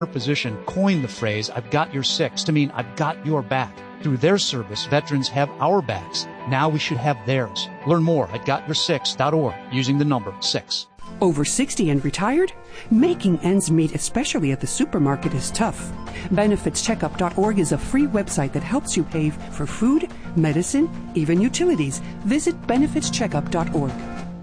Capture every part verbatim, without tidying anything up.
Position coined the phrase, I've got your six, to mean I've got your back. Through their service, veterans have our backs. Now we should have theirs. Learn more at got your six dot org using the number six. Over sixty and retired? Making ends meet, especially at the supermarket, is tough. benefits checkup dot org is a free website that helps you pay for food, medicine, even utilities. Visit benefits checkup dot org.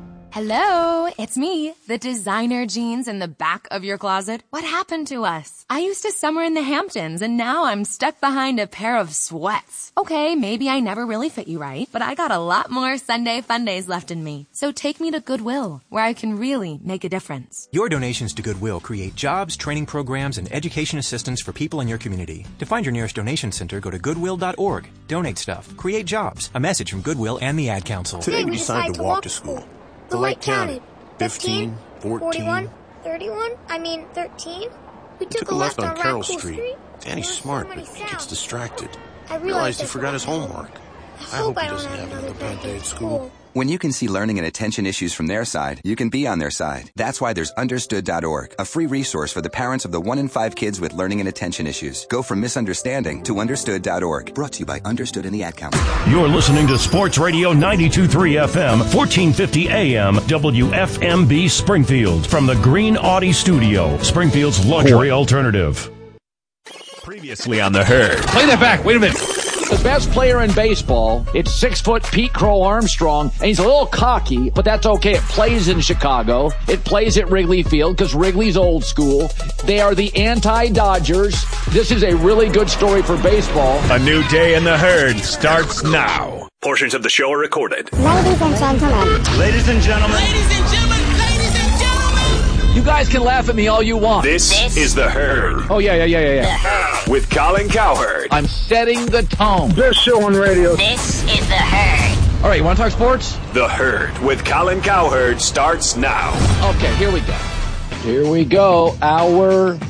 Hello, it's me, the designer jeans in the back of your closet. What happened to us? I used to summer in the Hamptons, and now I'm stuck behind a pair of sweats. Okay, maybe I never really fit you right, but I got a lot more Sunday fun days left in me. So take me to Goodwill, where I can really make a difference. Your donations to Goodwill create jobs, training programs, and education assistance for people in your community. To find your nearest donation center, go to goodwill dot org. Donate stuff. Create jobs. A message from Goodwill and the Ad Council. Today we decided to walk to school. The light counted. fifteen, fourteen, thirty-one, I mean thirteen. We took, took a left, left on Carroll Street. Street. Danny's smart, so but he gets distracted. I realized, realized he forgot his homework. I hope, I hope he doesn't have another bad day at school. When you can see learning and attention issues from their side, you can be on their side. That's why there's understood dot org, a free resource for the parents of the one in five kids with learning and attention issues. Go from misunderstanding to understood dot org. Brought to you by Understood and the Ad Council. You're listening to Sports Radio ninety-two point three F M, fourteen fifty A M, W F M B Springfield. From the Green Audi Studio, Springfield's luxury alternative. Previously on The Herd. Play that back. Wait a minute. The best player in baseball, it's six-foot Pete Crow Armstrong, and he's a little cocky, but that's okay. It plays in Chicago. It plays at Wrigley Field because Wrigley's old school. They are the anti-Dodgers. This is a really good story for baseball. A new day in The Herd starts now. Portions of the show are recorded. Ladies and gentlemen. Ladies and gentlemen. Ladies and gentlemen. Ladies and gentlemen. You guys can laugh at me all you want. This, this is The Herd. Oh, yeah, yeah, yeah, yeah, yeah. With Colin Cowherd. I'm setting the tone. Best show on radio. This is The Herd. All right, you want to talk sports? The Herd with Colin Cowherd starts now. Okay, here we go. Here we go. Hour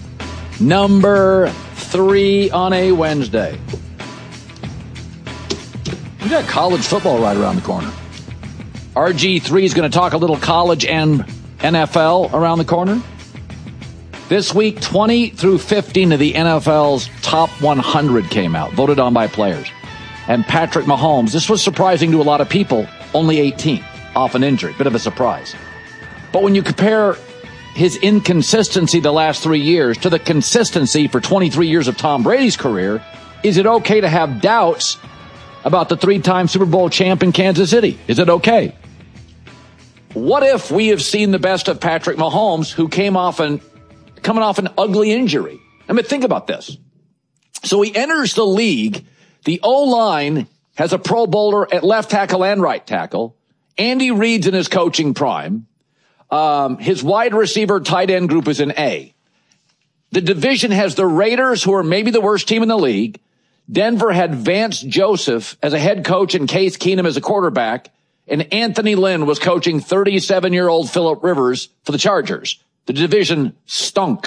number three on a Wednesday. We got college football right around the corner. R G three is going to talk a little college and N F L around the corner. This week, twenty through fifteen of the N F L's top one hundred came out, voted on by players. And Patrick Mahomes, this was surprising to a lot of people, only eighteen, off an injury, bit of a surprise. But when you compare his inconsistency the last three years to the consistency for twenty-three years of Tom Brady's career, is it okay to have doubts about the three-time Super Bowl champ in Kansas City? Is it okay? What if we have seen the best of Patrick Mahomes, who came off an coming off an ugly injury? I mean, think about this. So he enters the league. The O-line has a Pro Bowler at left tackle and right tackle. Andy Reid's in his coaching prime. Um, his wide receiver tight end group is an A. The division has the Raiders, who are maybe the worst team in the league. Denver had Vance Joseph as a head coach and Case Keenum as a quarterback. And Anthony Lynn was coaching thirty-seven-year-old Phillip Rivers for the Chargers. The division stunk.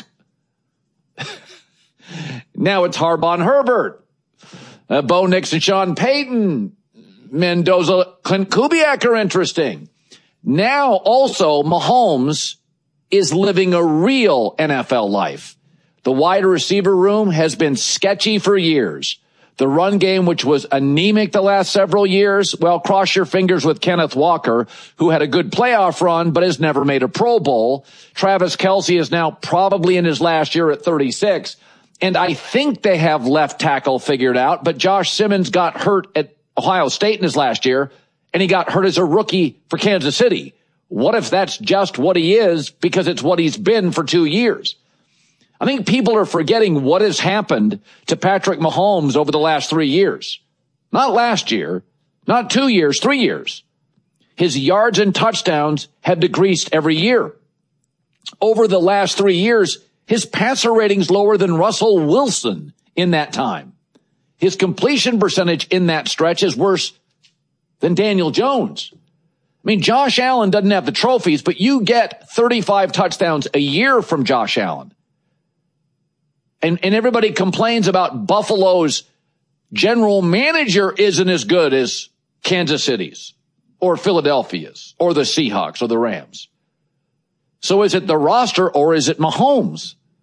Now it's Harbaugh and Herbert. Uh, Bo Nix and Sean Payton. Mendoza, Clint Kubiak are interesting. Now also Mahomes is living a real N F L life. The wide receiver room has been sketchy for years. The run game, which was anemic the last several years, well, cross your fingers with Kenneth Walker, who had a good playoff run but has never made a Pro Bowl. Travis Kelce is now probably in his last year at thirty-six. And I think they have left tackle figured out, but Josh Simmons got hurt at Ohio State in his last year, and he got hurt as a rookie for Kansas City. What if that's just what he is because it's what he's been for two years? I think people are forgetting what has happened to Patrick Mahomes over the last three years. Not last year, not two years, three years. His yards and touchdowns have decreased every year. Over the last three years, his passer rating's lower than Russell Wilson in that time. His completion percentage in that stretch is worse than Daniel Jones. I mean, Josh Allen doesn't have the trophies, but you get thirty-five touchdowns a year from Josh Allen. And, and everybody complains about Buffalo's general manager isn't as good as Kansas City's or Philadelphia's or the Seahawks or the Rams. So is it the roster or is it Mahomes?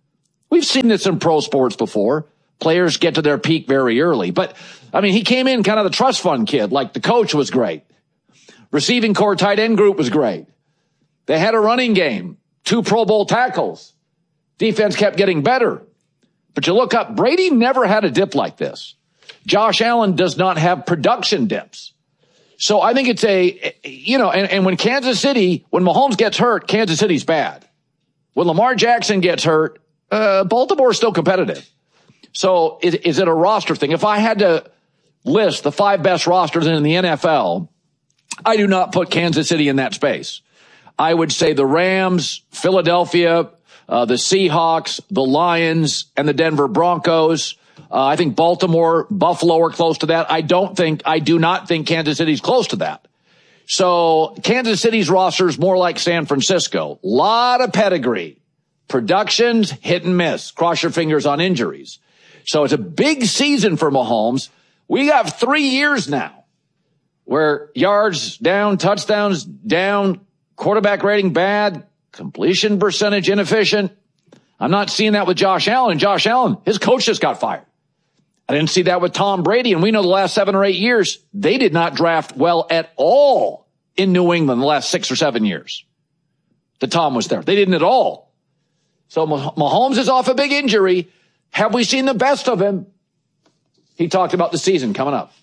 We've seen this in pro sports before. Players get to their peak very early. But, I mean, he came in kind of the trust fund kid. Like, the coach was great. Receiving core tight end group was great. They had a running game. Two Pro Bowl tackles. Defense kept getting better. But you look up, Brady never had a dip like this. Josh Allen does not have production dips. So I think it's a, you know, and, and when Kansas City, when Mahomes gets hurt, Kansas City's bad. When Lamar Jackson gets hurt, uh, Baltimore's still competitive. So is, is it a roster thing? If I had to list the five best rosters in the N F L, I do not put Kansas City in that space. I would say the Rams, Philadelphia, uh, the Seahawks, the Lions, and the Denver Broncos. Uh, I think Baltimore, Buffalo are close to that. I don't think, I do not think Kansas City's close to that. So Kansas City's roster is more like San Francisco. Lot of pedigree. Productions, hit and miss. Cross your fingers on injuries. So it's a big season for Mahomes. We got three years now where yards down, touchdowns down, quarterback rating bad, completion percentage inefficient. I'm not seeing that with Josh Allen. And Josh Allen, his coach just got fired. I didn't see that with Tom Brady. And we know the last seven or eight years, they did not draft well at all in New England the last six or seven years that Tom was there. They didn't at all. So Mahomes is off a big injury. Have we seen the best of him? He talked about the season coming up.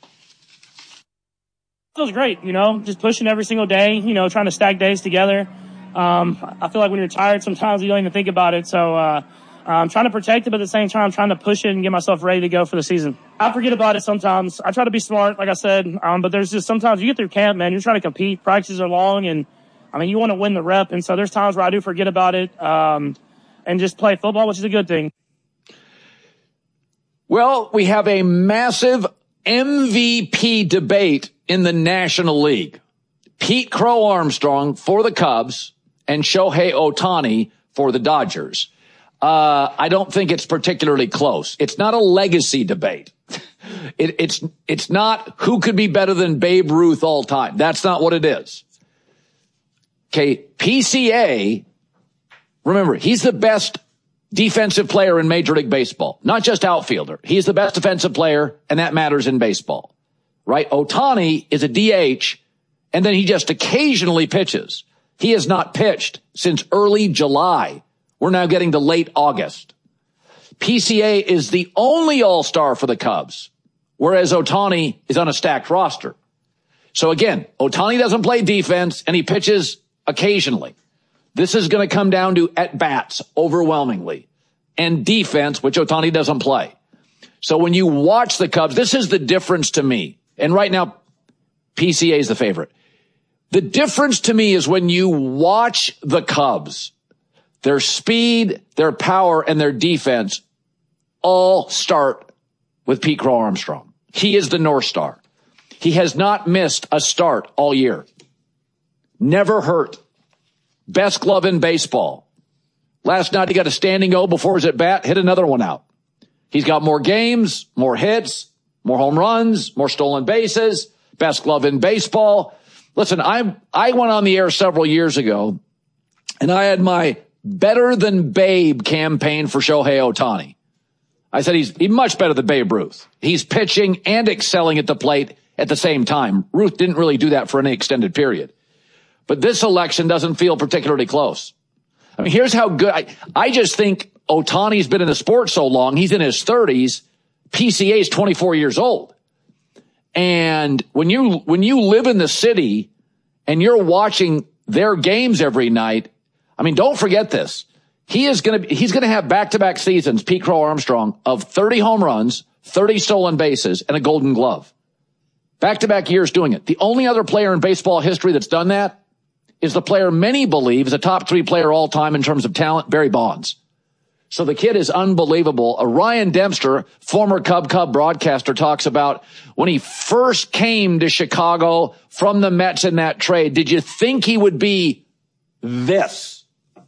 Feels great, you know, just pushing every single day, you know, trying to stack days together. Um, I feel like when you're tired, sometimes you don't even think about it. So, uh, I'm trying to protect it, but at the same time, I'm trying to push it and get myself ready to go for the season. I forget about it sometimes. I try to be smart, like I said, um, but there's just sometimes you get through camp, man, you're trying to compete. Practices are long, and, I mean, you want to win the rep, and so there's times where I do forget about it um, and just play football, which is a good thing. Well, we have a massive M V P debate in the National League. Pete Crow Armstrong for the Cubs and Shohei Ohtani for the Dodgers. Uh, I don't think it's particularly close. It's not a legacy debate. It, it's, it's not who could be better than Babe Ruth all time. That's not what it is. Okay. P C A, remember, he's the best defensive player in Major League Baseball, not just outfielder. He's the best defensive player, and that matters in baseball, right? Ohtani is a D H, and then he just occasionally pitches. He has not pitched since early July. We're now getting to late August. P C A is the only all-star for the Cubs, whereas Ohtani is on a stacked roster. So again, Ohtani doesn't play defense, and he pitches occasionally. This is going to come down to at-bats overwhelmingly and defense, which Ohtani doesn't play. So when you watch the Cubs, this is the difference to me. And right now, P C A is the favorite. The difference to me is when you watch the Cubs, their speed, their power, and their defense all start with Pete Crow Armstrong. He is the North Star. He has not missed a start all year. Never hurt. Best glove in baseball. Last night he got a standing O before his at bat, hit another one out. He's got more games, more hits, more home runs, more stolen bases, best glove in baseball. Listen, I I went on the air several years ago, and I had my better than Babe campaign for Shohei Ohtani. I said he's, he's much better than Babe Ruth. He's pitching and excelling at the plate at the same time. Ruth didn't really do that for any extended period. But this election doesn't feel particularly close. I mean, here's how good I, I just think Ohtani's been in the sport so long. He's in his thirties. P C A is twenty-four years old. And when you, when you live in the city and you're watching their games every night, I mean, don't forget this. He is going to, he's going to have back-to-back seasons, Pete Crow Armstrong, of thirty home runs, thirty stolen bases, and a Golden Glove. Back-to-back years doing it. The only other player in baseball history that's done that is the player many believe is a top three player all time in terms of talent, Barry Bonds. So the kid is unbelievable. Uh, Ryan Dempster, former Cub Cub broadcaster, talks about when he first came to Chicago from the Mets in that trade, did you think he would be this?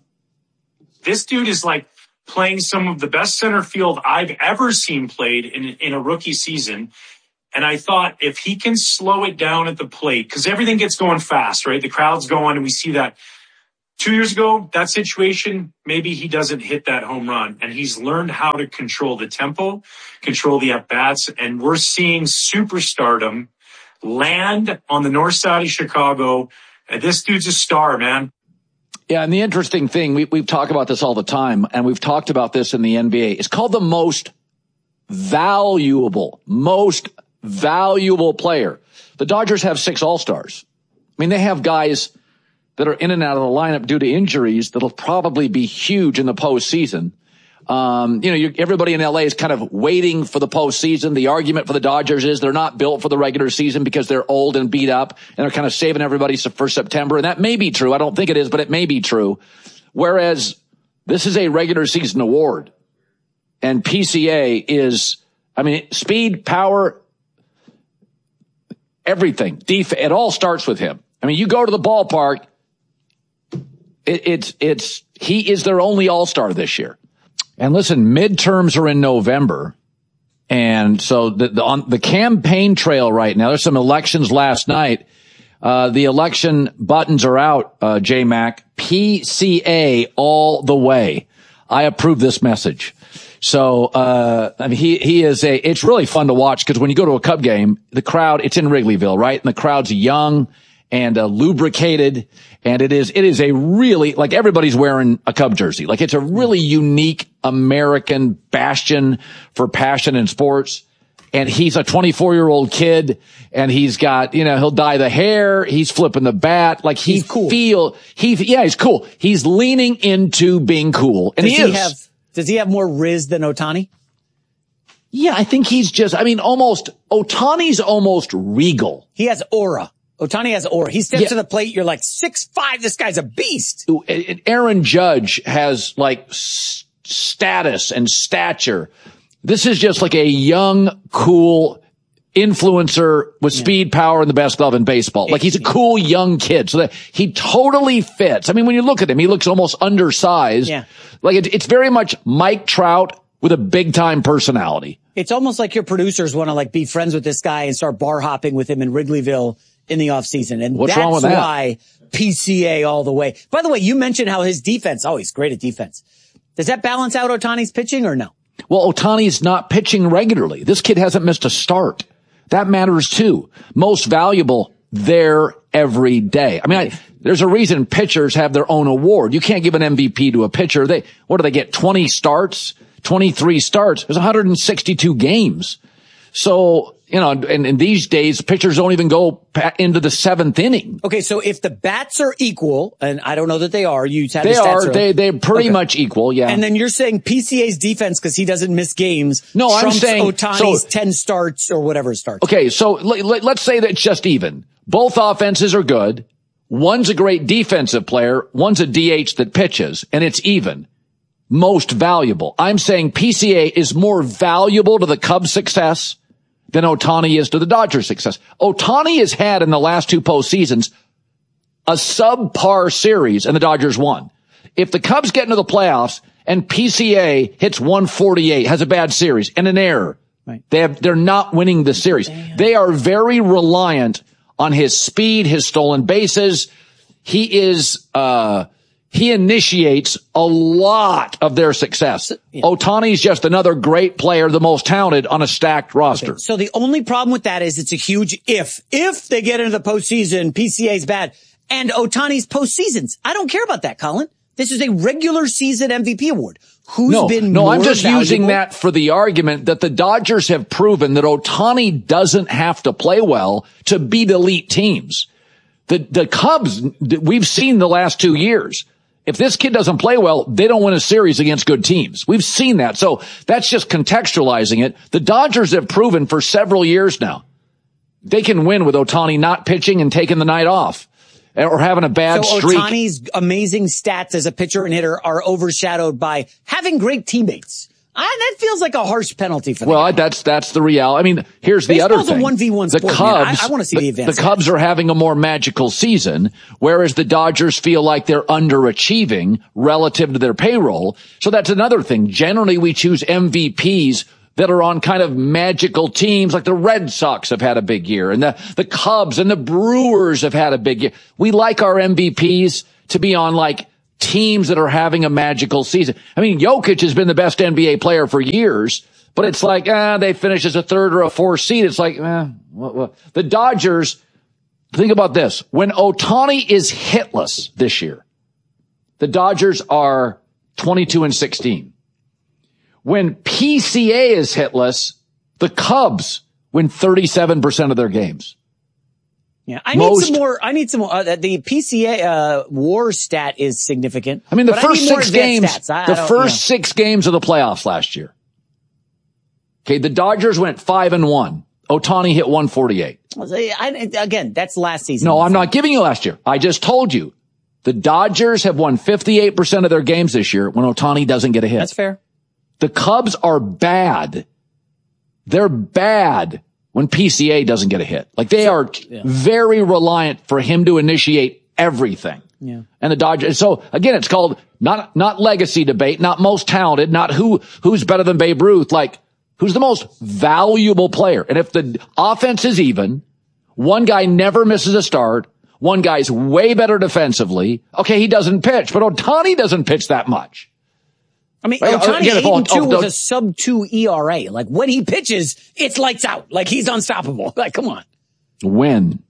This dude is like playing some of the best center field I've ever seen played in, in a rookie season. And I thought if he can slow it down at the plate, because everything gets going fast, right? The crowd's going and we see that. Two years ago, that situation, maybe he doesn't hit that home run, and he's learned how to control the tempo, control the at-bats, and we're seeing superstardom land on the north side of Chicago. And this dude's a star, man. Yeah, and the interesting thing, we, we've talked about this all the time, and we've talked about this in the N B A. It's called the most valuable, most valuable player. The Dodgers have six All-Stars. I mean, they have guys that are in and out of the lineup due to injuries that'll probably be huge in the postseason. Um, you know, you're, everybody in L A is kind of waiting for the postseason. The argument for the Dodgers is they're not built for the regular season because they're old and beat up, and they're kind of saving everybody for September. And that may be true. I don't think it is, but it may be true. Whereas this is a regular season award, and P C A is, I mean, speed, power, everything. Def- it all starts with him. I mean, you go to the ballpark, it, it's, it's, he is their only all-star this year. And listen, midterms are in November. And so the, the, on the campaign trail right now, there's some elections last night. Uh, the election buttons are out, uh, J-Mac. P C A all the way. I approve this message. So, uh, I mean, he, he is a, it's really fun to watch because when you go to a Cub game, the crowd, it's in Wrigleyville, right? And the crowd's young and uh, lubricated. And it is, it is a really, like everybody's wearing a Cub jersey. Like it's a really unique American bastion for passion in sports. And he's a twenty-four year old kid and he's got, you know, he'll dye the hair. He's flipping the bat. Like he cool. feel, he, yeah, he's cool. He's leaning into being cool. And does he, he is. have, does he have more Riz than Ohtani? Yeah, I think he's just, I mean, almost, Ohtani's almost regal. He has aura. Ohtani has aura. He steps Yeah. to the plate. You're like six five. This guy's a beast. Aaron Judge has like s- status and stature. This is just like a young, cool influencer with yeah. speed, power, and the best glove in baseball. Like he's a cool young kid. So that he totally fits. I mean, when you look at him, he looks almost undersized. Yeah. Like it, it's very much Mike Trout with a big time personality. It's almost like your producers want to like be friends with this guy and start bar hopping with him in Wrigleyville in the off season. And What's that's wrong with that? why P C A all the way. By the way, you mentioned how his defense, oh, he's great at defense. Does that balance out Ohtani's pitching or no? Well, Ohtani's not pitching regularly. This kid hasn't missed a start. That matters too. Most valuable there every day. I mean, I, there's a reason pitchers have their own award. You can't give an M V P to a pitcher. They, what do they get? twenty starts, twenty-three starts. There's one hundred sixty-two games. So, you know, and, and these days pitchers don't even go into the seventh inning. Okay. So if the bats are equal, and I don't know that they are, you have they the stats are, earlier. they, they're pretty okay. much equal. Yeah. And then you're saying P C A's defense, cause he doesn't miss games. No, trumps I'm saying Ohtani's so, ten starts or whatever starts. Okay. So let, let, let's say that it's just even. Both offenses are good. One's a great defensive player. One's a D H that pitches, and it's even. Most valuable. I'm saying P C A is more valuable to the Cubs' success than Ohtani is to the Dodgers' success. Ohtani has had in the last two postseasons a subpar series, and the Dodgers won. If the Cubs get into the playoffs and P C A hits one forty-eight, has a bad series and an error, right. they have, they're not winning the series. Damn. They are very reliant on his speed, his stolen bases. He is, uh, he initiates a lot of their success. Yeah. Ohtani's just another great player, the most talented on a stacked roster. Okay. So the only problem with that is it's a huge if. If they get into the postseason, P C A's bad. And Ohtani's postseasons. I don't care about that, Colin. This is a regular season M V P award. Who's no, been no, more I'm just valuable? using that for the argument that the Dodgers have proven that Ohtani doesn't have to play well to beat elite teams. The, the Cubs, we've seen the last two years. If this kid doesn't play well, they don't win a series against good teams. We've seen that. So that's just contextualizing it. The Dodgers have proven for several years now they can win with Ohtani not pitching and taking the night off or having a bad so streak. Ohtani's amazing stats as a pitcher and hitter are overshadowed by having great teammates. I, that feels like a harsh penalty for them. Well, that's, that's the reality. I mean, here's the Baseball's other thing. a one v one the sport, Cubs, I, I want to see the, the advance. The Cubs are having a more magical season, whereas the Dodgers feel like they're underachieving relative to their payroll. So that's another thing. Generally, we choose M V Ps that are on kind of magical teams, like the Red Sox have had a big year, and the, the Cubs and the Brewers have had a big year. We like our M V Ps to be on like teams that are having a magical season. I mean, Jokic has been the best N B A player for years, but it's like, ah, they finish as a third or a fourth seed. It's like, eh, what, what? The Dodgers, think about this. When Ohtani is hitless this year, the Dodgers are twenty-two and sixteen. When P C A is hitless, the Cubs win thirty-seven percent of their games. Yeah, I Most, need some more. I need some more. Uh, the P C A uh, WAR stat is significant. I mean, the but first I need six games, I, the I first yeah. six games of the playoffs last year. Okay, the Dodgers went five and one. Ohtani hit one forty-eight. I, again, that's last season. No, I'm not giving you last year. I just told you the Dodgers have won fifty-eight percent of their games this year when Ohtani doesn't get a hit. That's fair. The Cubs are bad. They're bad when P C A doesn't get a hit. Like they are yeah. very reliant for him to initiate everything. Yeah. And the Dodgers. So again, it's called not, not legacy debate, not most talented, not who, who's better than Babe Ruth, like who's the most valuable player. And if the offense is even, one guy never misses a start, one guy's way better defensively. Okay. He doesn't pitch, but Ohtani doesn't pitch that much. I mean, Right, Ohtani again, eight and two oh, with a sub two E R A. Like when he pitches, it's lights out. Like he's unstoppable. Like, come on. When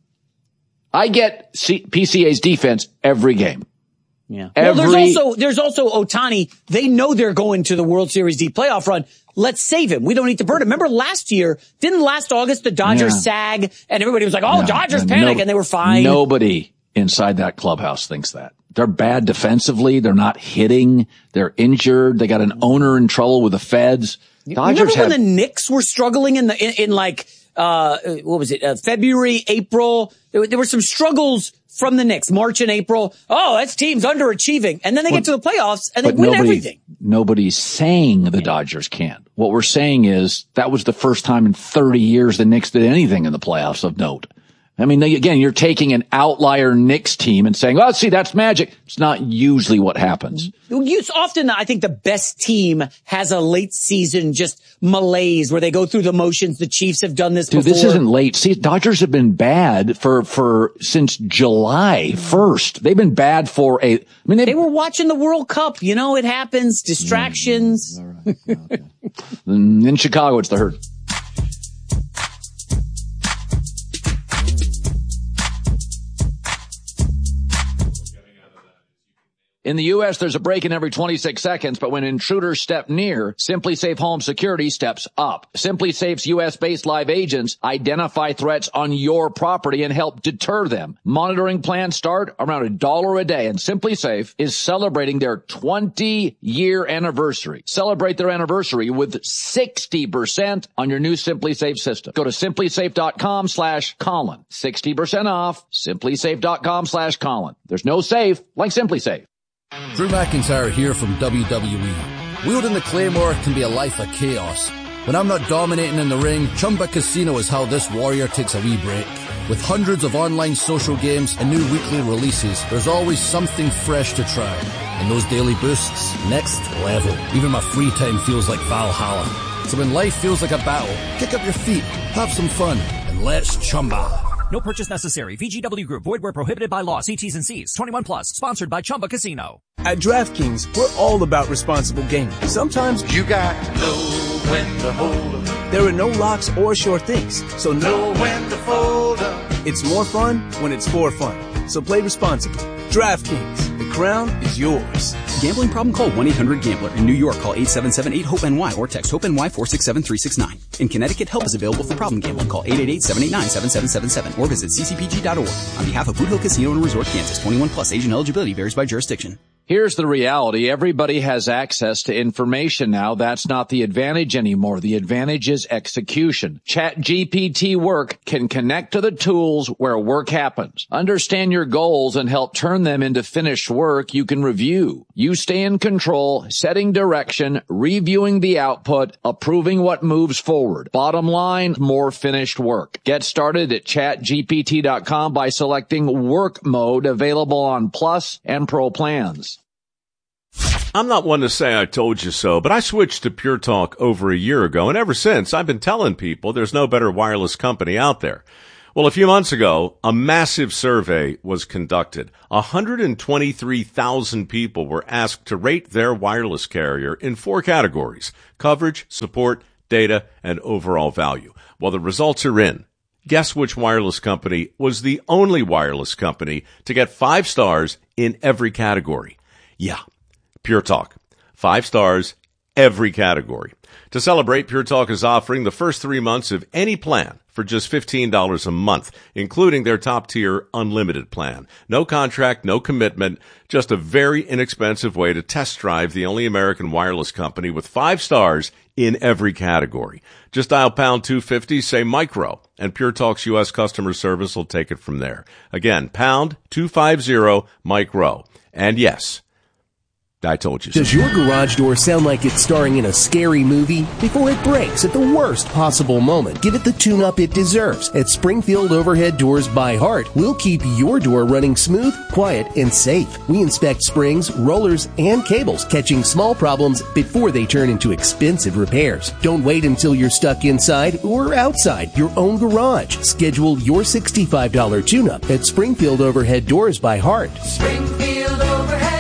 I get C- P C A's defense every game. Yeah. Every, well, there's also, there's also Ohtani. They know they're going to the World Series deep playoff run. Let's save him. We don't need to burn him. Remember last year, didn't last August the Dodgers yeah. sag and everybody was like, oh, no, Dodgers no, panic no, and they were fine. Nobody inside that clubhouse thinks that. They're bad defensively. They're not hitting. They're injured. They got an owner in trouble with the feds. Dodgers Remember have, when the Knicks were struggling in the, in, in like, uh, what was it? Uh, February, April. There, there were some struggles from the Knicks, March and April. Oh, that's teams underachieving. And then they well, get to the playoffs and they win nobody, everything. Nobody's saying the Dodgers can't. What we're saying is that was the first time in thirty years the Knicks did anything in the playoffs of note. I mean, again, you're taking an outlier Knicks team and saying, oh, see, that's magic. It's not usually what happens. It's often, I think, the best team has a late season just malaise where they go through the motions. The Chiefs have done this Dude, before. This isn't late. See, Dodgers have been bad for, for, since July first. They've been bad for a, I mean, they were watching the World Cup. You know, it happens. Distractions. Mm, all right. Okay. In Chicago, it's the Herd. In the U S, there's a break-in every twenty-six seconds, but when intruders step near, SimpliSafe Home Security steps up. SimpliSafe's U S-based live agents identify threats on your property and help deter them. Monitoring plans start around a dollar a day, and SimpliSafe is celebrating their twenty-year anniversary. Celebrate their anniversary with sixty percent on your new SimpliSafe system. Go to SimpliSafe.com slash Colin. sixty percent off. SimpliSafe.com slash Colin. There's no safe like SimpliSafe. Drew McIntyre here from W W E. Wielding the Claymore can be a life of chaos. When I'm not dominating in the ring, Chumba Casino is how this warrior takes a wee break. With hundreds of online social games and new weekly releases, there's always something fresh to try. And those daily boosts, next level. Even my free time feels like Valhalla. So when life feels like a battle, kick up your feet, have some fun, and let's Chumba. No purchase necessary. V G W Group. Void where prohibited by law. See T's and C's. twenty-one plus. Sponsored by Chumba Casino. At DraftKings, we're all about responsible gaming. Sometimes you got to know when to hold up. There are no locks or sure things, so know when to fold up. It's more fun when it's for fun. So play responsibly. DraftKings. The crown is yours. Gambling problem? Call one eight hundred gambler. In New York, call eight seven seven eight hope N Y or text HOPE-NY four six seven three six nine. In Connecticut, help is available for problem gambling. Call eight eight eight seven eight nine seven seven seven seven or visit c c p g dot org. On behalf of Boot Hill Casino and Resort, Kansas, twenty-one plus. Age and eligibility varies by jurisdiction. Here's the reality. Everybody has access to information now. That's not the advantage anymore. The advantage is execution. ChatGPT Work can connect to the tools where work happens. Understand your goals and help turn them into finished work you can review. You stay in control, setting direction, reviewing the output, approving what moves forward. Bottom line, more finished work. Get started at chat G P T dot com by selecting Work Mode, available on Plus and Pro plans. I'm not one to say I told you so, but I switched to Pure Talk over a year ago, and ever since, I've been telling people there's no better wireless company out there. Well, a few months ago, a massive survey was conducted. one hundred twenty-three thousand people were asked to rate their wireless carrier in four categories: coverage, support, data, and overall value. Well, the results are in. Guess which wireless company was the only wireless company to get five stars in every category? Yeah, Pure Talk. Five stars, every category. To celebrate, Pure Talk is offering the first three months of any plan for just fifteen dollars a month, including their top-tier unlimited plan. No contract, no commitment, just a very inexpensive way to test drive the only American wireless company with five stars in every category. Just dial pound two fifty, say micro, and Pure Talk's U S customer service will take it from there. Again, pound two fifty, micro. And yes, I told you so. Does your garage door sound like it's starring in a scary movie? Before it breaks at the worst possible moment, give it the tune-up it deserves. At Springfield Overhead Doors by Heart, we'll keep your door running smooth, quiet, and safe. We inspect springs, rollers, and cables, catching small problems before they turn into expensive repairs. Don't wait until you're stuck inside or outside your own garage. Schedule your sixty-five dollars tune-up at Springfield Overhead Doors by Heart. Springfield Overhead.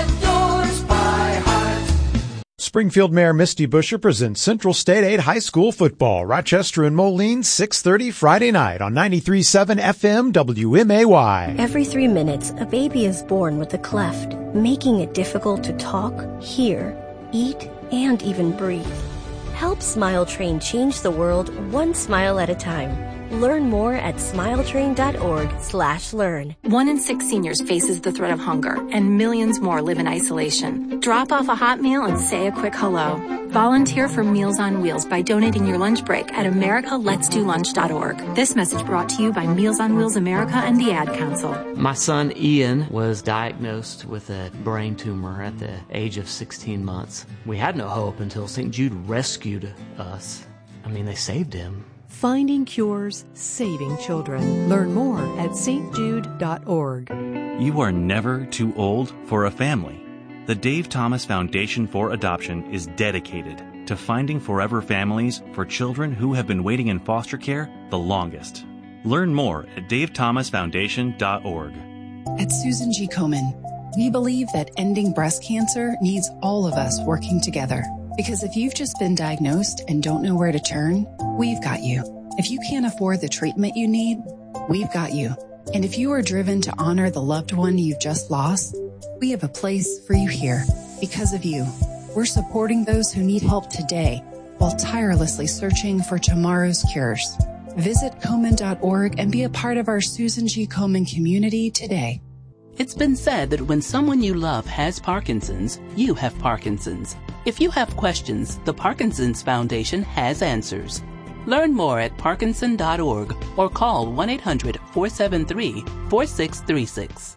Springfield Mayor Misty Buscher presents Central State eight High School football. Rochester and Moline, six thirty Friday night on ninety-three point seven F M W M A Y. Every three minutes, a baby is born with a cleft, making it difficult to talk, hear, eat, and even breathe. Help Smile Train change the world one smile at a time. Learn more at smiletrain.org slash learn. One in six seniors faces the threat of hunger, and millions more live in isolation. Drop off a hot meal and say a quick hello. Volunteer for Meals on Wheels by donating your lunch break at america lets do lunch dot org. This message brought to you by Meals on Wheels America and the Ad Council. My son Ian was diagnosed with a brain tumor at the age of sixteen months. We had no hope until Saint Jude rescued us. I mean, they saved him. Finding cures, saving children. Learn more at s t jude dot org. You are never too old for a family. The Dave Thomas Foundation for Adoption is dedicated to finding forever families for children who have been waiting in foster care the longest. Learn more at dave thomas foundation dot org. At Susan G. Komen, we believe that ending breast cancer needs all of us working together. Because if you've just been diagnosed and don't know where to turn, we've got you. If you can't afford the treatment you need, we've got you. And if you are driven to honor the loved one you've just lost, we have a place for you here. Because of you, we're supporting those who need help today while tirelessly searching for tomorrow's cures. Visit Komen dot org and be a part of our Susan G. Komen community today. It's been said that when someone you love has Parkinson's, you have Parkinson's. If you have questions, the Parkinson's Foundation has answers. Learn more at parkinson dot org or call one eight hundred four seven three four six three six.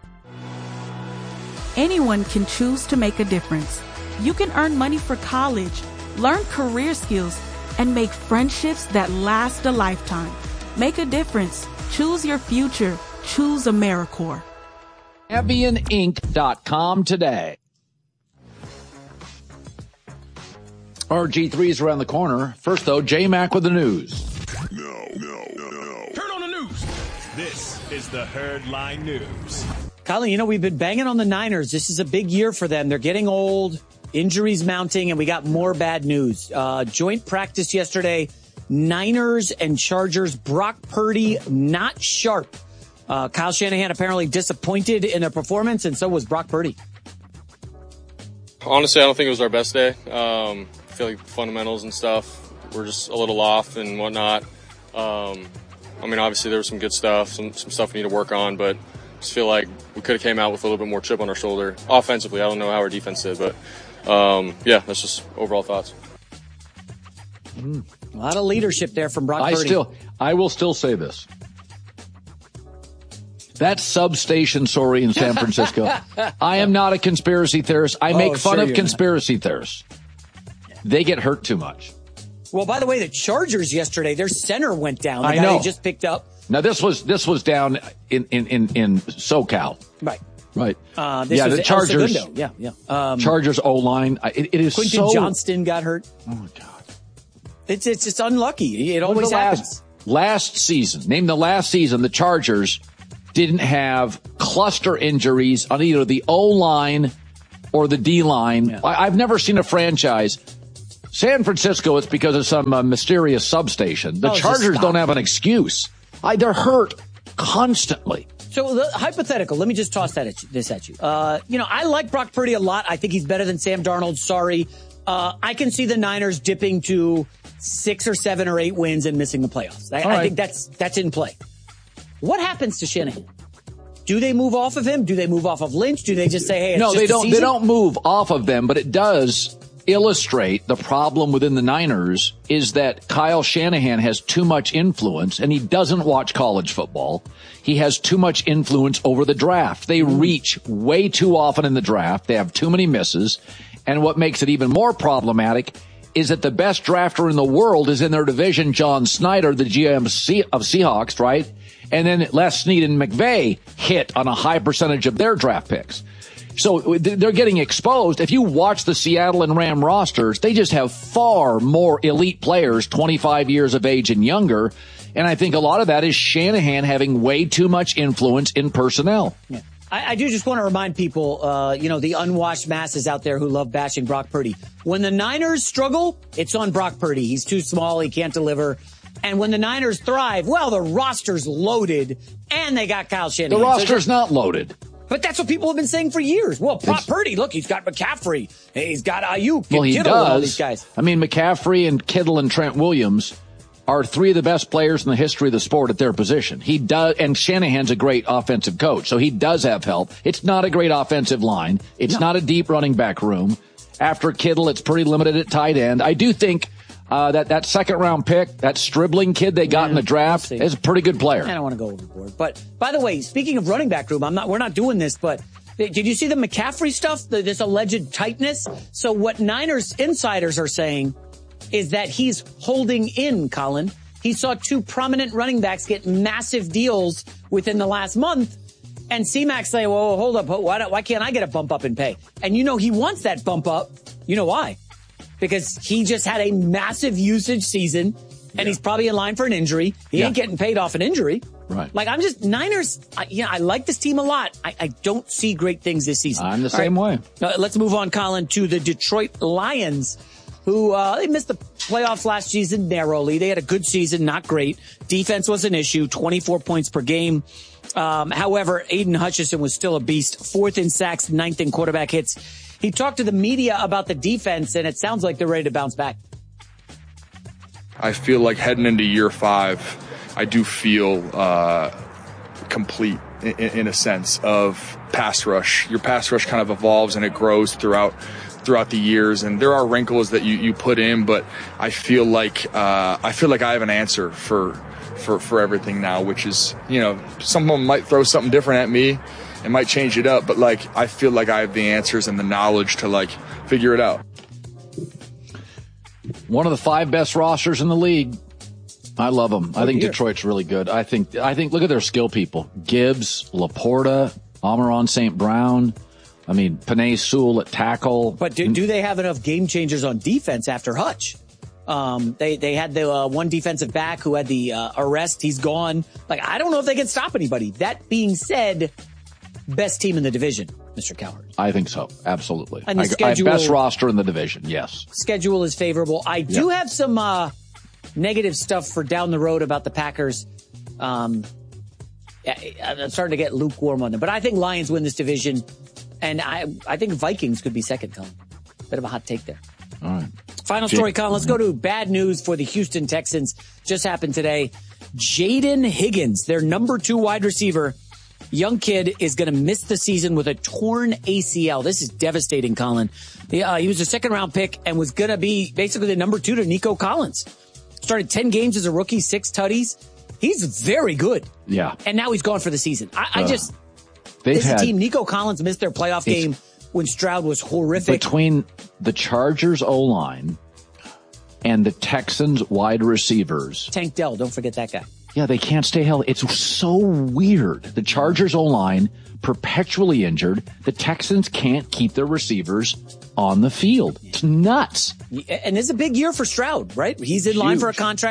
Anyone can choose to make a difference. You can earn money for college, learn career skills, and make friendships that last a lifetime. Make a difference. Choose your future. Choose AmeriCorps. Avian Inc dot com today. R G three's around the corner. First, though, J-Mac with the news. No, no, no, no. Turn on the news. This is the Herdline News. Colin, you know, we've been banging on the Niners. This is a big year for them. They're getting old, injuries mounting, and we got more bad news. Uh, joint practice yesterday, Niners and Chargers. Brock Purdy not sharp. Uh, Kyle Shanahan apparently disappointed in their performance, and so was Brock Purdy. Honestly, I don't think it was our best day. Um, I feel like fundamentals and stuff were just a little off and whatnot. Um, I mean, obviously there was some good stuff, some some stuff we need to work on, but I just feel like we could have came out with a little bit more chip on our shoulder. Offensively, I don't know how our defense did, but um, yeah, that's just overall thoughts. Mm, a lot of leadership there from Brock I Purdy. Still, I will still say this. That substation story in San Francisco. I am not a conspiracy theorist. I make oh, fun sure of conspiracy not. theorists. They get hurt too much. Well, by the way, the Chargers yesterday, their center went down. The I guy know. They just picked up. Now this was this was down in in in, in SoCal. Right. Right. Uh, this yeah, was the Chargers. Yeah, yeah. Um, Chargers O line. It, it is Quentin so. Johnston got hurt. Oh my God. It's it's just unlucky. It always when happens. Last, last season, name the last season the Chargers didn't have cluster injuries on either the O-line or the D-line. Yeah. I, I've never seen a franchise. San Francisco, it's because of some uh, mysterious substation. The oh, Chargers don't have an excuse. I, they're hurt constantly. So the, hypothetical, let me just toss that at you, this at you. Uh, you know, I like Brock Purdy a lot. I think he's better than Sam Darnold. Sorry. Uh, I can see the Niners dipping to six or seven or eight wins and missing the playoffs. I, I right. think that's that's in play. What happens to Shanahan? Do they move off of him? Do they move off of Lynch? Do they just say, hey, it's no, just they don't. A they don't move off of them, but it does illustrate the problem within the Niners is that Kyle Shanahan has too much influence, and he doesn't watch college football. He has too much influence over the draft. They reach way too often in the draft. They have too many misses. And what makes it even more problematic is that the best drafter in the world is in their division, John Snyder, the G M of Seahawks, right? And then Les Snead and McVay hit on a high percentage of their draft picks. So they're getting exposed. If you watch the Seattle and Ram rosters, they just have far more elite players, twenty-five years of age and younger. And I think a lot of that is Shanahan having way too much influence in personnel. Yeah. I, I do just want to remind people, uh, you know, the unwashed masses out there who love bashing Brock Purdy. When the Niners struggle, it's on Brock Purdy. He's too small. He can't deliver. And when the Niners thrive, well, the roster's loaded and they got Kyle Shanahan. The roster's so not loaded. But that's what people have been saying for years. Well, Brock Purdy, look, he's got McCaffrey. He's got Ayuk. Well, he Kittle does. And all these guys. I mean, McCaffrey and Kittle and Trent Williams are three of the best players in the history of the sport at their position. He does, and Shanahan's a great offensive coach, so he does have help. It's not a great offensive line. It's no. not a deep running back room. After Kittle, it's pretty limited at tight end. I do think uh, that that second round pick, that Stribling kid they got yeah, in the draft, is a pretty good player. I don't want to go overboard. But by the way, speaking of running back room, I'm not. We're not doing this, but did you see the McCaffrey stuff? The, this alleged tightness. So what Niners insiders are saying is that he's holding in, Colin. He saw two prominent running backs get massive deals within the last month. And C-Mac say, well, hold up. Why, don't, why can't I get a bump up in pay? And you know he wants that bump up. You know why? Because he just had a massive usage season, and yeah. he's probably in line for an injury. He yeah. ain't getting paid off an injury. Right. Like, I'm just, Niners, I, yeah, I like this team a lot. I, I don't see great things this season. I'm the All same right. way. Now, let's move on, Colin, to the Detroit Lions, who uh, they missed the playoffs last season narrowly. They had a good season, not great. Defense was an issue, twenty-four points per game. Um, however, Aiden Hutchinson was still a beast, fourth in sacks, ninth in quarterback hits. He talked to the media about the defense, and it sounds like they're ready to bounce back. I feel like heading into year five, I do feel uh, complete in, in a sense of pass rush. Your pass rush kind of evolves and it grows throughout throughout the years, and there are wrinkles that you, you put in, but I feel like uh, I feel like I have an answer for, for for everything now, which is, you know, someone might throw something different at me and might change it up, but like I feel like I have the answers and the knowledge to like figure it out. One of the five best rosters in the league. I love them. I think Detroit's really good. I think I think look at their skill people: Gibbs, Laporta, Amon-Ra Saint Brown. I mean, Penei Sewell at tackle. But do, do they have enough game changers on defense after Hutch? Um, they, they had the uh, one defensive back who had the uh, arrest. He's gone. Like, I don't know if they can stop anybody. That being said, best team in the division, Mister Cowherd. I think so. Absolutely. And the I, schedule, I best roster in the division. Yes. Schedule is favorable. I do yeah. have some uh, negative stuff for down the road about the Packers. Um, I'm starting to get lukewarm on them, but I think Lions win this division. And I I think Vikings could be second, Colin. Bit of a hot take there. All right. Final story, Colin. Let's go to bad news for the Houston Texans. Just happened today. Jaden Higgins, their number two wide receiver, young kid, is going to miss the season with a torn A C L. This is devastating, Colin. He, uh, he was a second-round pick and was going to be basically the number two to Nico Collins. Started ten games as a rookie, six tutties. He's very good. Yeah. And now he's gone for the season. I, I uh. just... They've this had, team, Nico Collins missed their playoff game when Stroud was horrific. Between the Chargers O-line and the Texans wide receivers. Tank Dell, don't forget that guy. Yeah, they can't stay healthy. It's so weird. The Chargers O-line perpetually injured. The Texans can't keep their receivers on the field. It's nuts. And this is a big year for Stroud, right? He's in Huge. line for a contract.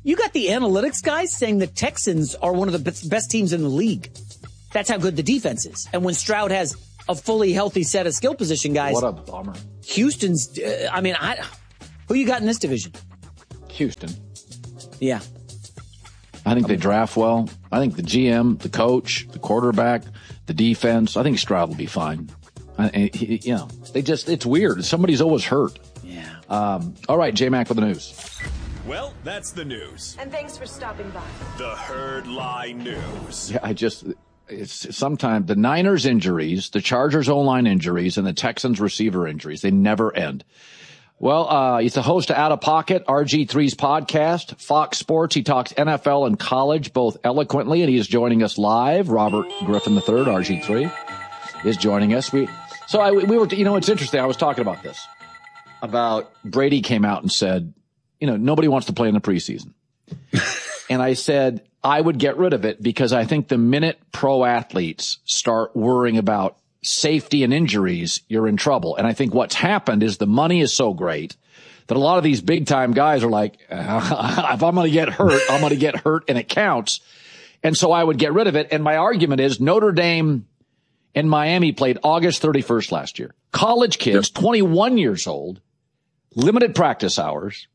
You got the analytics guys saying the Texans are one of the best, best teams in the league. That's how good the defense is. And when Stroud has a fully healthy set of skill position guys. What a bummer. Houston's, uh, I mean, I, who you got in this division? Houston. Yeah. I think they draft well. I think the G M, the coach, the quarterback, the defense, I think Stroud will be fine. I, he, you know, they just, it's weird. Somebody's always hurt. Yeah. Um, all right, J-Mac with the news. Well, that's the news. And thanks for stopping by. The Herd Lie News. Yeah, I just, it's sometimes the Niners injuries, the Chargers O-line injuries, and the Texans receiver injuries, they never end. Well, uh, he's the host of Out of Pocket, R G three's podcast, Fox Sports. He talks N F L and college both eloquently, and he is joining us live. Robert Griffin the third, R G three, is joining us. We, so I, we were, you know, it's interesting. I was talking about this, about Brady came out and said, you know, nobody wants to play in the preseason. And I said, I would get rid of it because I think the minute pro athletes start worrying about safety and injuries, you're in trouble. And I think what's happened is the money is so great that a lot of these big time guys are like, uh, if I'm going to get hurt, I'm going to get hurt and it counts. And so I would get rid of it. And my argument is Notre Dame and Miami played August thirty-first last year. College kids, yep. twenty-one years old, limited practice hours,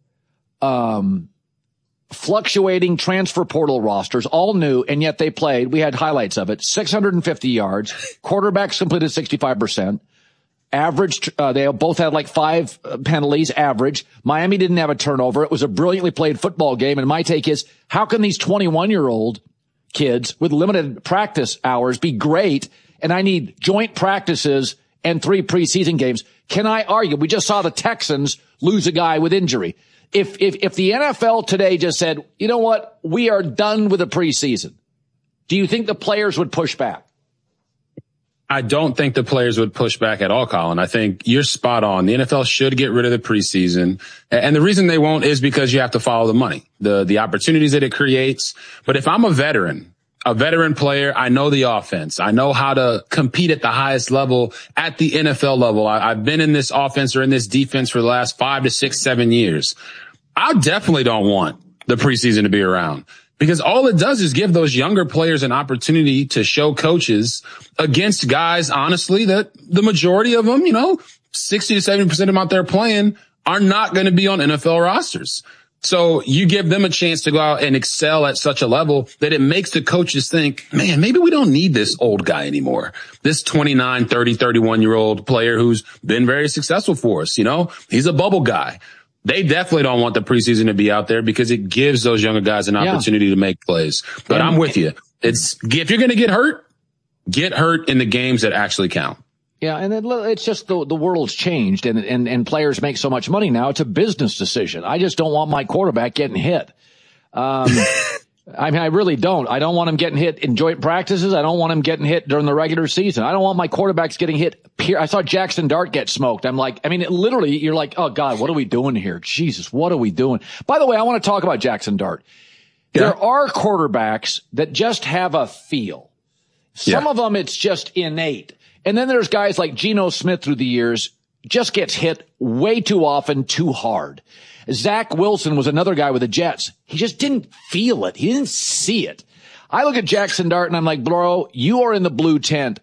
um, fluctuating transfer portal rosters, all new, and yet they played. We had highlights of it. six hundred fifty yards. Quarterbacks completed sixty-five percent. Average, uh, they both had like five penalties, average. Miami didn't have a turnover. It was a brilliantly played football game. And my take is, how can these twenty-one-year-old kids with limited practice hours be great? And I need joint practices and three preseason games. Can I argue? We just saw the Texans lose a guy with injury. If, if, if the N F L today just said, you know what, we are done with the preseason, do you think the players would push back? I don't think the players would push back at all, Colin. I think you're spot on. The N F L should get rid of the preseason. And the reason they won't is because you have to follow the money, the, the opportunities that it creates. But if I'm a veteran, a veteran player, I know the offense. I know how to compete at the highest level at the N F L level. I, I've been in this offense or in this defense for the last five to six, seven years. I definitely don't want the preseason to be around because all it does is give those younger players an opportunity to show coaches against guys, honestly, that the majority of them, you know, sixty to seventy percent of them out there playing are not going to be on N F L rosters. So you give them a chance to go out and excel at such a level that it makes the coaches think, man, maybe we don't need this old guy anymore. This twenty-nine, thirty, thirty-one year old player who's been very successful for us. You know, he's a bubble guy. They definitely don't want the preseason to be out there because it gives those younger guys an opportunity yeah. to make plays. But and, I'm with you. It's, if you're going to get hurt, get hurt in the games that actually count. Yeah, and it, it's just the the world's changed, and, and and players make so much money now. It's a business decision. I just don't want my quarterback getting hit. Um, I mean, I really don't. I don't want him getting hit in joint practices. I don't want him getting hit during the regular season. I don't want my quarterbacks getting hit. I saw Jackson Dart get smoked. I'm like, I mean, it literally, you're like, oh God, what are we doing here? Jesus, what are we doing? By the way, I want to talk about Jackson Dart. Yeah. There are quarterbacks that just have a feel. Some yeah. of them, it's just innate. And then there's guys like Geno Smith through the years, just gets hit way too often, too hard. Zach Wilson was another guy with the Jets. He just didn't feel it. He didn't see it. I look at Jackson Dart and I'm like, bro, you are in the blue tent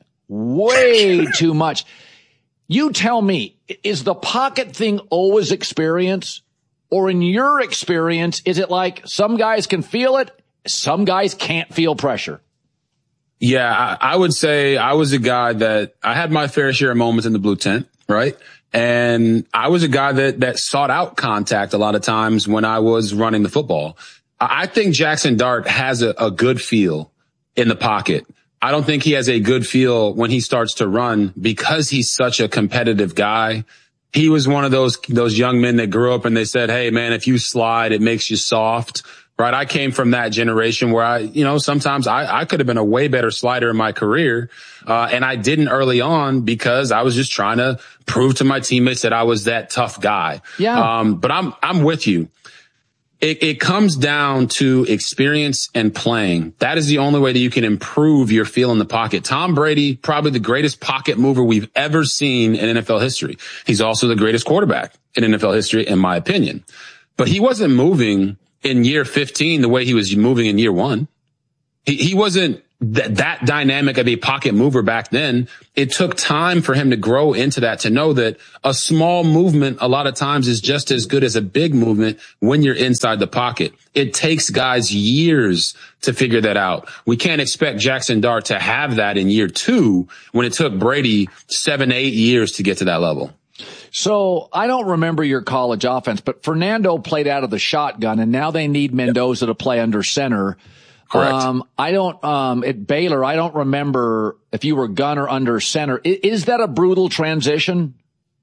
way too much. You tell me, is the pocket thing always experience? Or in your experience, is it like some guys can feel it, some guys can't feel pressure? Yeah, I, I would say I was a guy that I had my fair share of moments in the blue tent, right? And I was a guy that, that sought out contact a lot of times when I was running the football. I think Jackson Dart has a, a good feel in the pocket. I don't think he has a good feel when he starts to run because he's such a competitive guy. He was one of those, those young men that grew up and they said, hey man, if you slide, it makes you soft. Right. I came from that generation where I, you know, sometimes I, I could have been a way better slider in my career. Uh, and I didn't early on because I was just trying to prove to my teammates that I was that tough guy. Yeah. Um, but I'm, I'm with you. It, it comes down to experience and playing. That is the only way that you can improve your feel in the pocket. Tom Brady, probably the greatest pocket mover we've ever seen in N F L history. He's also the greatest quarterback in N F L history, in my opinion. But he wasn't moving in year fifteen the way he was moving in year one. He, he wasn't th- that dynamic of a pocket mover back then. It took time for him to grow into that, to know that a small movement a lot of times is just as good as a big movement when you're inside the pocket. It takes guys years to figure that out. We can't expect Jackson Dart to have that in year two when it took Brady seven, eight years to get to that level. So I don't remember your college offense, but Fernando played out of the shotgun, and now they need Mendoza to play under center. Correct. Um, I don't, um, at Baylor, I don't remember if you were gun or under center. Is, is that a brutal transition?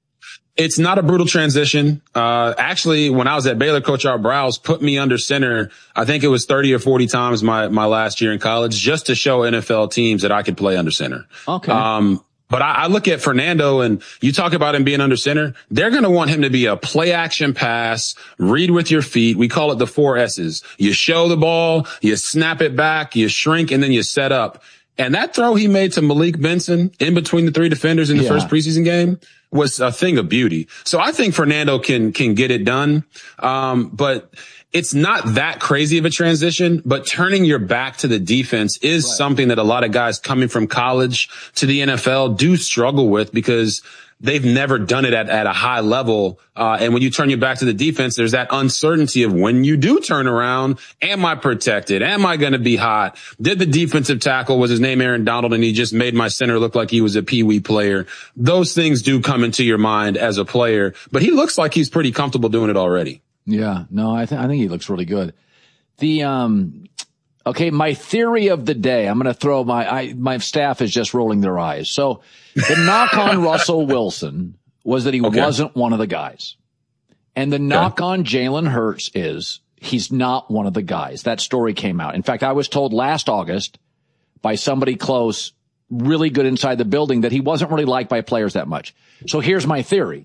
It's not a brutal transition. Uh, actually, when I was at Baylor, Coach Art Browse put me under center. I think it was thirty or forty times my, my last year in college, just to show N F L teams that I could play under center. Okay. Um, But I, I look at Fernando, and you talk about him being under center. They're going to want him to be a play action pass, read with your feet. We call it the four S's. You show the ball, you snap it back, you shrink, and then you set up. And that throw he made to Malik Benson in between the three defenders in the Yeah. first preseason game was a thing of beauty. So I think Fernando can, can get it done. Um, but it's not that crazy of a transition, but turning your back to the defense is right. something that a lot of guys coming from college to the N F L do struggle with, because they've never done it at, at a high level. Uh, and when you turn your back to the defense, there's that uncertainty of when you do turn around, am I protected? Am I going to be hot? Did the defensive tackle, was his name Aaron Donald, and he just made my center look like he was a peewee player? Those things do come into your mind as a player, but he looks like he's pretty comfortable doing it already. Yeah, no, I think, I think he looks really good. The, um, okay, my theory of the day, I'm going to throw my, I, my staff is just rolling their eyes. So the knock on Russell Wilson was that he okay. wasn't one of the guys. And the knock okay. on Jalen Hurts is he's not one of the guys. That story came out. In fact, I was told last August by somebody close, really good inside the building, that he wasn't really liked by players that much. So here's my theory.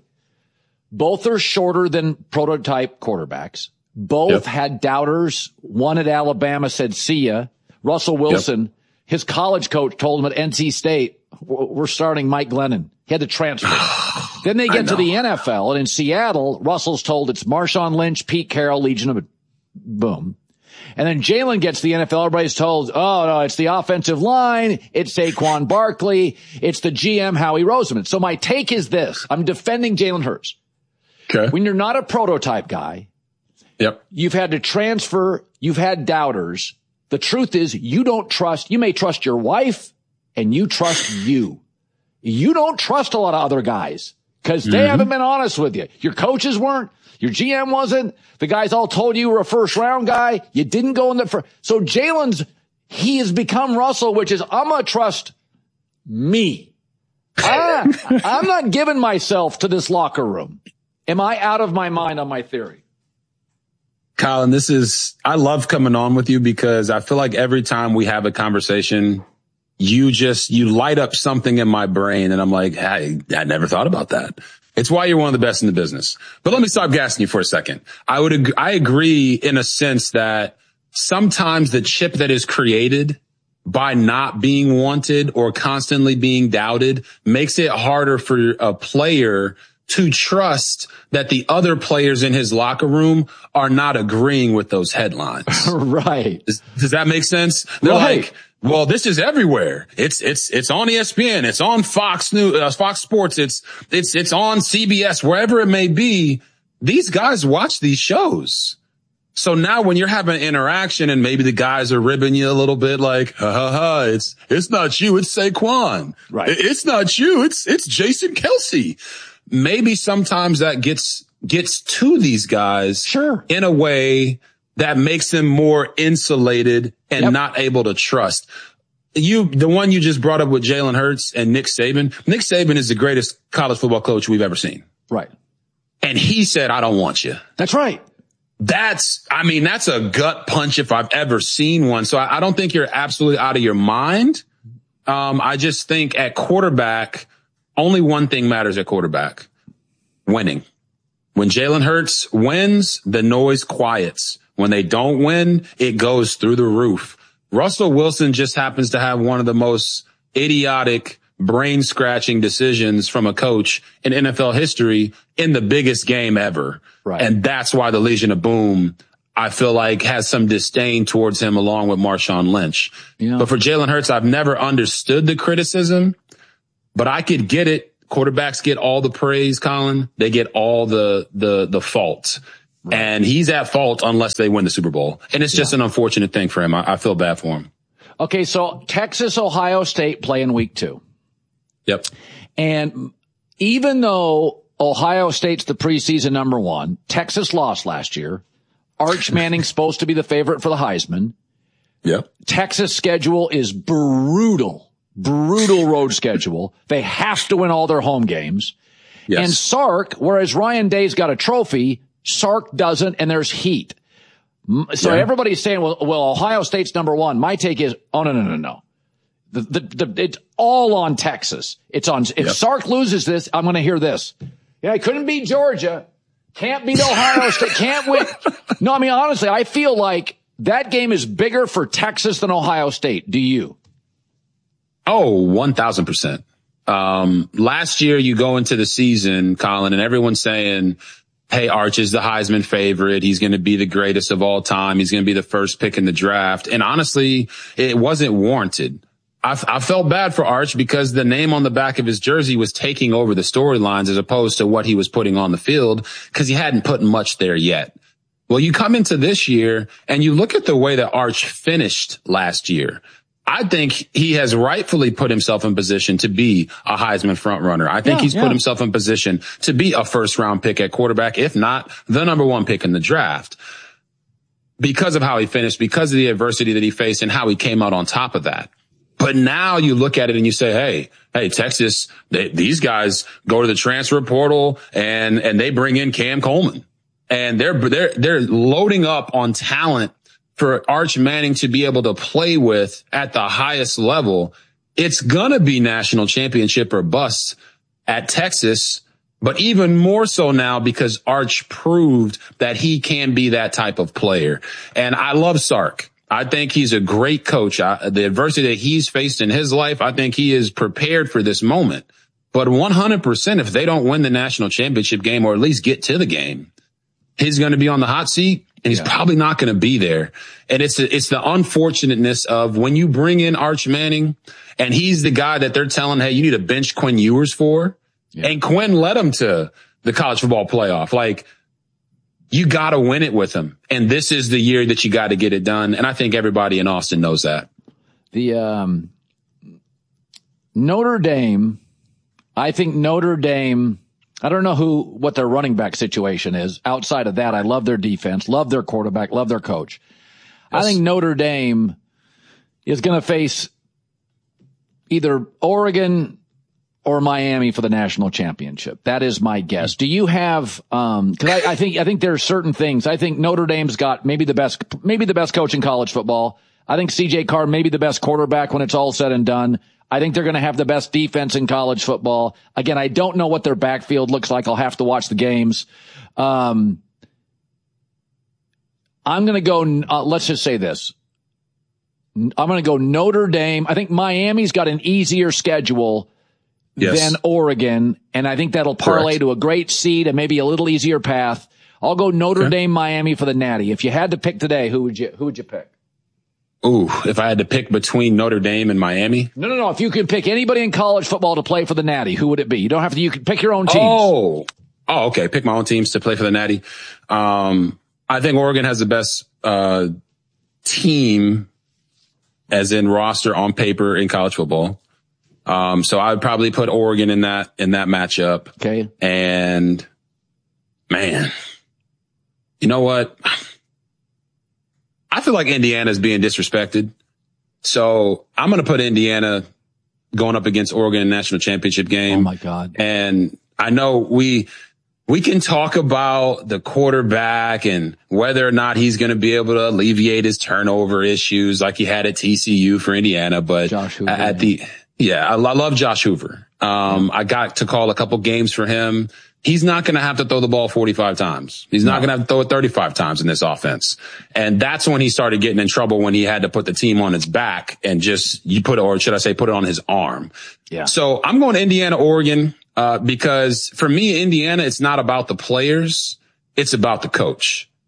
Both are shorter than prototype quarterbacks. Both yep. had doubters. One at Alabama said, see ya. Russell Wilson, yep. his college coach told him at N C State, we're starting Mike Glennon. He had to transfer. Then they get to the N F L, and in Seattle, Russell's told it's Marshawn Lynch, Pete Carroll, Legion of Boom. And then Jalen gets to the N F L. Everybody's told, oh, no, it's the offensive line. It's Saquon Barkley. It's the G M, Howie Roseman. So my take is this. I'm defending Jalen Hurts. Okay. When you're not a prototype guy, yep. you've had to transfer, you've had doubters. The truth is you don't trust, you may trust your wife and you trust you. You don't trust a lot of other guys because they mm-hmm. haven't been honest with you. Your coaches weren't, your G M wasn't, the guys all told you you were a first round guy. You didn't go in the first. So Jalen's, he has become Russell, which is I'm going to trust me. I, I'm not giving myself to this locker room. Am I out of my mind on my theory? Colin, this is, I love coming on with you because I feel like every time we have a conversation, you just, you light up something in my brain and I'm like, I, I never thought about that. It's why you're one of the best in the business. But let me stop gassing you for a second. I would, ag- I agree in a sense that sometimes the chip that is created by not being wanted or constantly being doubted makes it harder for a player to trust that the other players in his locker room are not agreeing with those headlines. Right. Does, does that make sense? They're right. like, well, this is everywhere. It's, it's, it's on E S P N. It's on Fox News, uh, Fox Sports. It's, it's, it's on C B S, wherever it may be. These guys watch these shows. So now when you're having an interaction and maybe the guys are ribbing you a little bit like, ha ha ha, it's, it's not you. It's Saquon. Right. It, it's not you. It's, it's Jason Kelce. Maybe sometimes that gets, gets to these guys sure. in a way that makes them more insulated and yep. not able to trust. You, the one you just brought up with Jalen Hurts and Nick Saban. Nick Saban is the greatest college football coach we've ever seen. Right. And he said, I don't want you. That's right. That's, I mean, that's a gut punch if I've ever seen one. So I, I don't think you're absolutely out of your mind. Um, I just think at quarterback, only one thing matters at quarterback: winning. When Jalen Hurts wins, the noise quiets. When they don't win, it goes through the roof. Russell Wilson just happens to have one of the most idiotic, brain-scratching decisions from a coach in N F L history in the biggest game ever. Right. And that's why the Legion of Boom, I feel like has some disdain towards him along with Marshawn Lynch. Yeah. But for Jalen Hurts, I've never understood the criticism, but I could get it. Quarterbacks get all the praise, Colin. They get all the, the, the fault. Right. And he's at fault unless they win the Super Bowl. And it's just yeah. an unfortunate thing for him. I, I feel bad for him. Okay. So Texas, Ohio State play in week two. Yep. And even though Ohio State's the preseason number one, Texas lost last year. Arch Manning's supposed to be the favorite for the Heisman. Yep. Texas' schedule is brutal, brutal road schedule. They have to win all their home games. Yes. And Sark, whereas Ryan Day's got a trophy, Sark doesn't, and there's heat. So yeah. everybody's saying, well, well, Ohio State's number one. My take is, oh, no, no, no, no. The, the, the, it's all on Texas. It's on, if yep. Sark loses this, I'm going to hear this. Yeah, I couldn't beat Georgia. Can't beat Ohio State. Can't win. No, I mean, honestly, I feel like that game is bigger for Texas than Ohio State. Do you? Oh, one thousand percent. Um, last year you go into the season, Colin, and everyone's saying, hey, Arch is the Heisman favorite. He's going to be the greatest of all time. He's going to be the first pick in the draft. And honestly, it wasn't warranted. I, I felt bad for Arch because the name on the back of his jersey was taking over the storylines as opposed to what he was putting on the field because he hadn't put much there yet. Well, you come into this year and you look at the way that Arch finished last year. I think he has rightfully put himself in position to be a Heisman frontrunner. I think yeah, he's yeah. put himself in position to be a first round pick at quarterback, if not the number one pick in the draft, because of how he finished, because of the adversity that he faced and how he came out on top of that. But now you look at it and you say, hey, hey, Texas, they, these guys go to the transfer portal and, and they bring in Cam Coleman and they're, they're, they're loading up on talent for Arch Manning to be able to play with at the highest level. It's gonna be national championship or bust at Texas, but even more so now because Arch proved that he can be that type of player. And I love Sark. I think he's a great coach. I, the adversity that he's faced in his life, I think he is prepared for this moment. But one hundred percent, if they don't win the national championship game or at least get to the game, he's going to be on the hot seat and he's yeah. probably not going to be there. And it's, it's the unfortunateness of when you bring in Arch Manning and he's the guy that they're telling, hey, you need to bench Quinn Ewers for. Yeah. And Quinn led him to the college football playoff. Like, you got to win it with him. And this is the year that you got to get it done. And I think everybody in Austin knows that. The um, Notre Dame, I think Notre Dame, I don't know who, what their running back situation is. Outside of that, I love their defense, love their quarterback, love their coach. Yes. I think Notre Dame is going to face either Oregon or Miami for the national championship. That is my guess. Do you have, um, cause I, I think, I think there's certain things. I think Notre Dame's got maybe the best, maybe the best coach in college football. I think C J Carr may be the best quarterback when it's all said and done. I think they're going to have the best defense in college football. Again, I don't know what their backfield looks like. I'll have to watch the games. Um, I'm going to go, uh, let's just say this. I'm going to go Notre Dame. I think Miami's got an easier schedule Yes. than Oregon, and I think that'll parlay Correct. to a great seed and maybe a little easier path. I'll go Notre okay. Dame, Miami for the Natty. If you had to pick today, who would you who would you pick? Ooh, if I had to pick between Notre Dame and Miami? No, no, no. If you could pick anybody in college football to play for the Natty, who would it be? You don't have to. You can pick your own teams. Oh, oh, okay. Pick my own teams to play for the Natty. Um, I think Oregon has the best uh team, as in roster on paper in college football. Um, so I would probably put Oregon in that, in that matchup. Okay. And man, you know what? I feel like Indiana's being disrespected. So I'm going to put Indiana going up against Oregon in the national championship game. Oh my God. And I know we, we can talk about the quarterback and whether or not he's going to be able to alleviate his turnover issues like he had at T C U for Indiana, but Josh Hoover, at the, Yeah, I love Josh Hoover. Um, I got to call a couple games for him. He's not going to have to throw the ball forty-five times. He's not no. going to have to throw it thirty-five times in this offense. And that's when he started getting in trouble, when he had to put the team on his back and just, you put it, or should I say, put it on his arm. Yeah. So I'm going to Indiana, Oregon, uh, because for me, Indiana, it's not about the players. It's about the coach.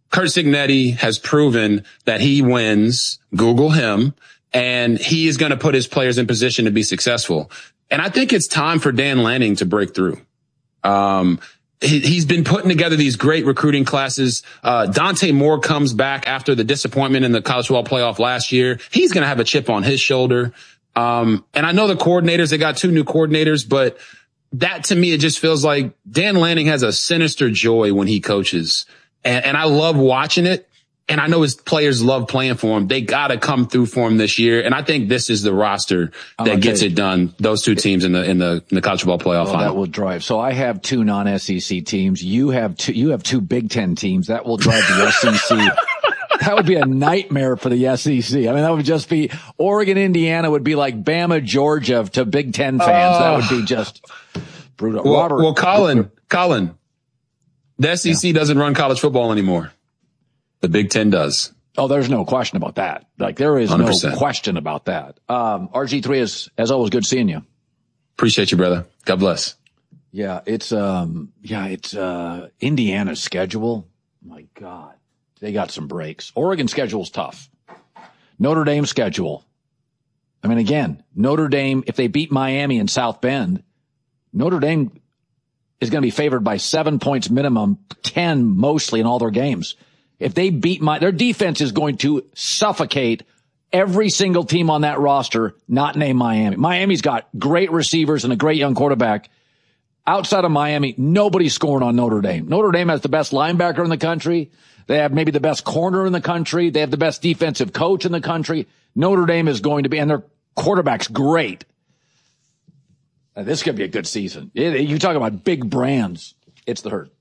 Curt Cignetti has proven that he wins. Google him, and he is going to put his players in position to be successful. And I think it's time for Dan Lanning to break through. Um, he, he's been putting together these great recruiting classes. Uh, Dante Moore comes back after the disappointment in the college football playoff last year. He's going to have a chip on his shoulder. Um, and I know the coordinators, they got two new coordinators, but that to me, it just feels like Dan Lanning has a sinister joy when he coaches. And, and I love watching it. And I know his players love playing for him. They got to come through for him this year. And I think this is the roster that gets it done. Those two teams in the, in the, in the college football playoff well, final. That will drive. So I have two non-S E C teams. You have two, you have two Big Ten teams. That will drive the S E C. That would be a nightmare for the S E C. I mean, that would just be Oregon, Indiana would be like Bama, Georgia to Big Ten fans. Uh, that would be just brutal. Well, Robert, well Colin, Colin, the S E C yeah. doesn't run college football anymore. The Big Ten does. Oh, there's no question about that. Like, there is one hundred percent no question about that. Um, R G three is, as always, good seeing you. Appreciate you, brother. God bless. Yeah, it's, um, yeah, it's, uh, Indiana's schedule. My God. They got some breaks. Oregon schedule's tough. Notre Dame schedule. I mean, again, Notre Dame, if they beat Miami in South Bend, Notre Dame is going to be favored by seven points minimum, ten mostly in all their games. If they beat my, their defense is going to suffocate every single team on that roster, not named Miami. Miami's got great receivers and a great young quarterback. Outside of Miami, nobody's scoring on Notre Dame. Notre Dame has the best linebacker in the country. They have maybe the best corner in the country. They have the best defensive coach in the country. Notre Dame is going to be, and their quarterback's great. Now, this could be a good season. You talk about big brands. It's the Herd.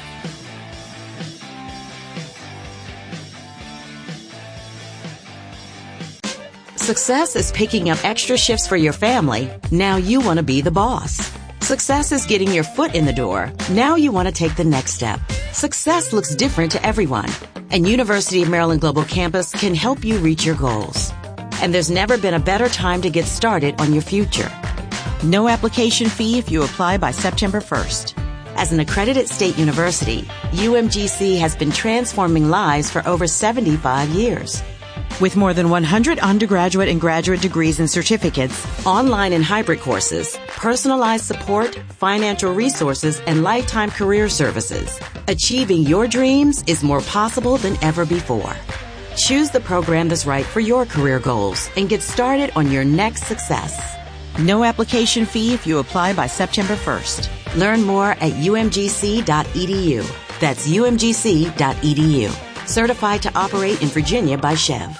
Success is picking up extra shifts for your family. Now you want to be the boss. Success is getting your foot in the door. Now you want to take the next step. Success looks different to everyone, and University of Maryland Global Campus can help you reach your goals. And there's never been a better time to get started on your future. No application fee if you apply by September first. As an accredited state university, U M G C has been transforming lives for over seventy-five years. With more than one hundred undergraduate and graduate degrees and certificates, online and hybrid courses, personalized support, financial resources, and lifetime career services, achieving your dreams is more possible than ever before. Choose the program that's right for your career goals and get started on your next success. No application fee if you apply by September first. Learn more at U M G C dot E D U. That's U M G C dot E D U. Certified to operate in Virginia by Chev.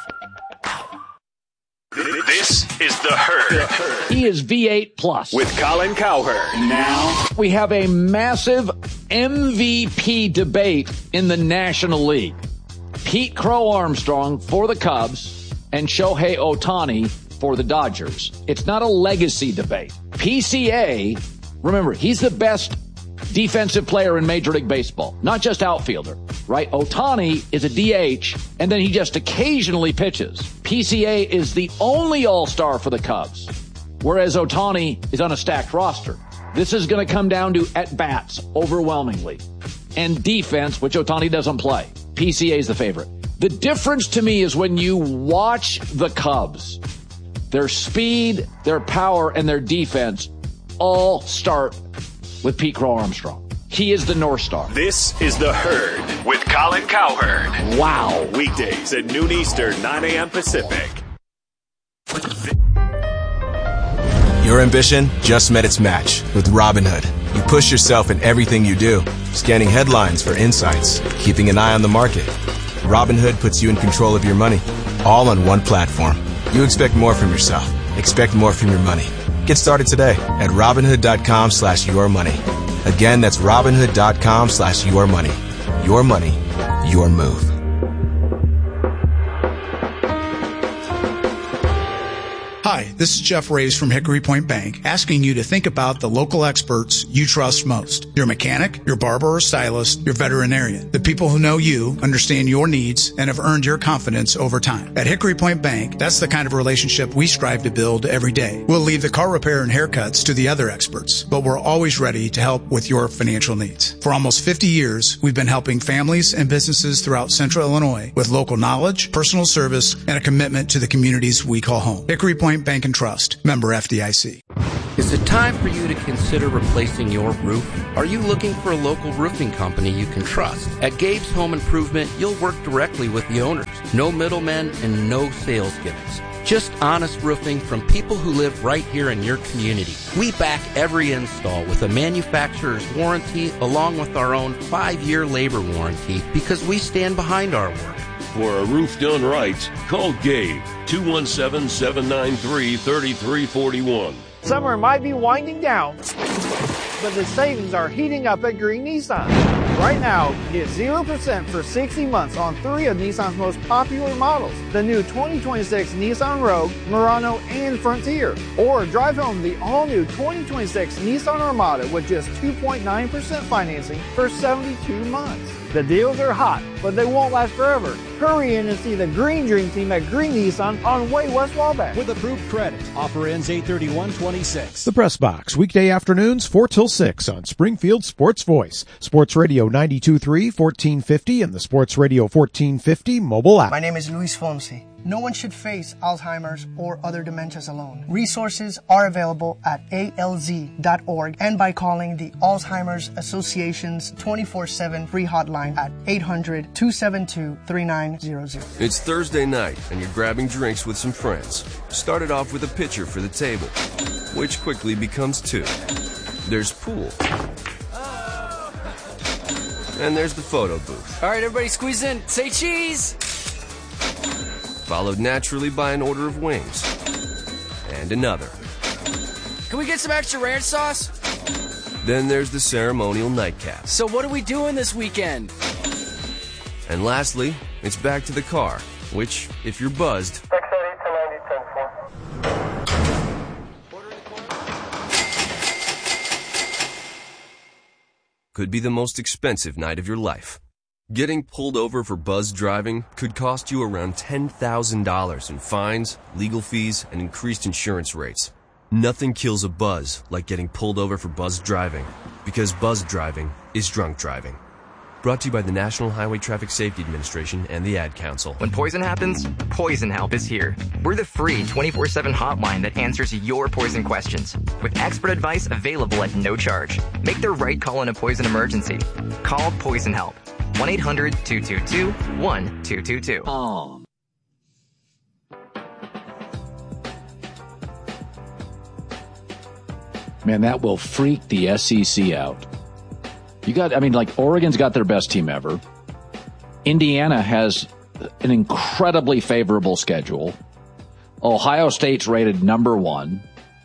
This is The Herd. He is V eight plus. With Colin Cowherd. Now, we have a massive M V P debate in the National League. Pete Crow Armstrong for the Cubs and Shohei Ohtani for the Dodgers. It's not a legacy debate. P C A, remember, he's the best defensive player in Major League Baseball, not just outfielder, right? Ohtani is a D H, and then he just occasionally pitches. P C A is the only all-star for the Cubs, whereas Ohtani is on a stacked roster. This is going to come down to at-bats overwhelmingly, and defense, which Ohtani doesn't play. P C A is the favorite. The difference to me is when you watch the Cubs, their speed, their power, and their defense all start with Pete Crow Armstrong. He is the North Star. This is The Herd with Colin Cowherd. Wow. Weekdays at noon Eastern, nine a.m. Pacific. Your ambition just met its match with Robinhood. You push yourself in everything you do, scanning headlines for insights, keeping an eye on the market. Robinhood puts you in control of your money, all on one platform. You expect more from yourself. Expect more from your money. Get started today at Robinhood.com slash your money. Again, that's Robinhood.com slash your money. Your money, your move. Hi, this is Jeff Rays from Hickory Point Bank, asking you to think about the local experts you trust most. Your mechanic, your barber or stylist, your veterinarian. The people who know you, understand your needs, and have earned your confidence over time. At Hickory Point Bank, that's the kind of relationship we strive to build every day. We'll leave the car repair and haircuts to the other experts, but we're always ready to help with your financial needs. For almost fifty years, we've been helping families and businesses throughout Central Illinois with local knowledge, personal service, and a commitment to the communities we call home. Hickory Point Bank and Trust, member F D I C. Is it time for you to consider replacing your roof? Are you looking for a local roofing company you can trust? At Gabe's Home Improvement, you'll work directly with the owners. No middlemen and no sales gimmicks. Just honest roofing from people who live right here in your community. We back every install with a manufacturer's warranty along with our own five-year labor warranty because we stand behind our work. For a roof done right, call Gabe, two one seven, seven nine three, three three four one. Summer might be winding down, but the savings are heating up at Green Nissan. Right now, get zero percent for sixty months on three of Nissan's most popular models. The new twenty twenty-six Nissan Rogue, Murano, and Frontier. Or drive home the all-new twenty twenty-six Nissan Armada with just two point nine percent financing for seventy-two months. The deals are hot, but they won't last forever. Hurry in and see the Green Dream Team at Green Nissan on Way West Wabash. With approved credit. Offer ends eight thirty-one twenty-six. The Press Box, weekday afternoons, four till six on Springfield Sports Voice. Sports Radio ninety-two point three, fourteen fifty, and the Sports Radio fourteen fifty mobile app. My name is Luis Fonsi. No one should face Alzheimer's or other dementias alone. Resources are available at A L Z dot org and by calling the Alzheimer's Association's twenty-four seven free hotline at eight hundred, two seven two, three nine zero zero. It's Thursday night and you're grabbing drinks with some friends. Started off with a pitcher for the table, which quickly becomes two. There's pool. And there's the photo booth. All right, everybody squeeze in. Say cheese! Followed naturally by an order of wings. And another. Can we get some extra ranch sauce? Then there's the ceremonial nightcap. So what are we doing this weekend? And lastly, it's back to the car, which, if you're buzzed, could be the most expensive night of your life. Getting pulled over for buzz driving could cost you around ten thousand dollars in fines, legal fees, and increased insurance rates. Nothing kills a buzz like getting pulled over for buzz driving, because buzz driving is drunk driving. Brought to you by the National Highway Traffic Safety Administration and the Ad Council. When poison happens, Poison Help is here. We're the free twenty-four seven hotline that answers your poison questions, with expert advice available at no charge. Make the right call in a poison emergency. Call Poison Help. one eight hundred, two two two, one two two two. Oh. Man, that will freak the S E C out. You got, I mean, like Oregon's got their best team ever. Indiana has an incredibly favorable schedule. Ohio State's rated number one.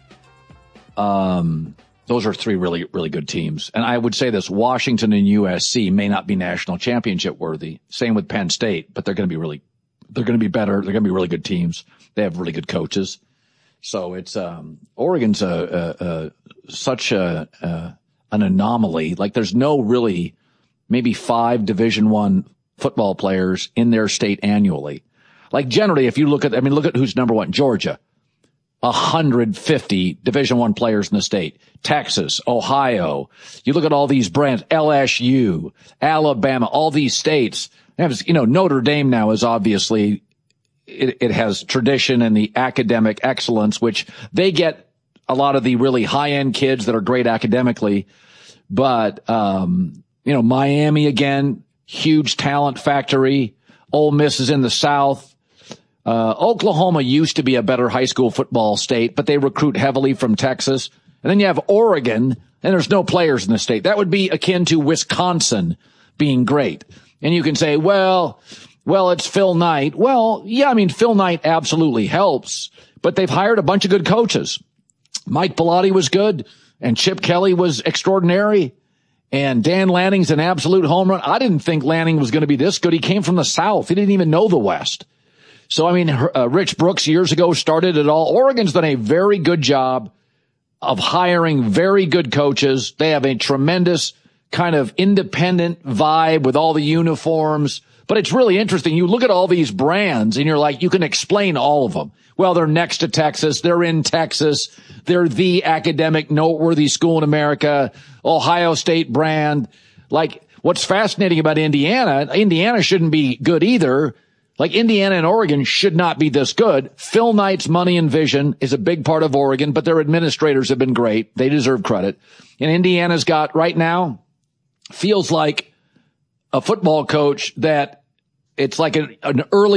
Um, those are three really, really good teams. And I would say this, Washington and U S C may not be national championship worthy. Same with Penn State, but they're going to be really, they're going to be better. They're going to be really good teams. They have really good coaches. So it's, um, Oregon's a, a, a such a, a, an anomaly. Like there's no really, maybe five Division One football players in their state annually. Like generally, if you look at, I mean, look at who's number one, Georgia, one hundred fifty Division One players in the state. Texas, Ohio. You look at all these brands, L S U, Alabama, all these states. You know, Notre Dame now is obviously, it, it has tradition and the academic excellence, which they get a lot of the really high-end kids that are great academically. But, um, you know, Miami again, huge talent factory. Ole Miss is in the South. Uh, Oklahoma used to be a better high school football state, but they recruit heavily from Texas. And then you have Oregon, and there's no players in the state. That would be akin to Wisconsin being great. And you can say, well, well, it's Phil Knight. Well, yeah, I mean, Phil Knight absolutely helps, but they've hired a bunch of good coaches. Mike Bellotti was good, and Chip Kelly was extraordinary, and Dan Lanning's an absolute home run. I didn't think Lanning was going to be this good. He came from the South. He didn't even know the West. So, I mean, uh, Rich Brooks years ago started it all. Oregon's done a very good job of hiring very good coaches. They have a tremendous kind of independent vibe with all the uniforms. But it's really interesting. You look at all these brands and you're like, you can explain all of them. Well, they're next to Texas. They're in Texas. They're the academic noteworthy school in America. Ohio State brand. Like, what's fascinating about Indiana, Indiana shouldn't be good either. Like, Indiana and Oregon should not be this good. Phil Knight's money and vision is a big part of Oregon, but their administrators have been great. They deserve credit. And Indiana's got, right now, feels like a football coach that it's like an, an early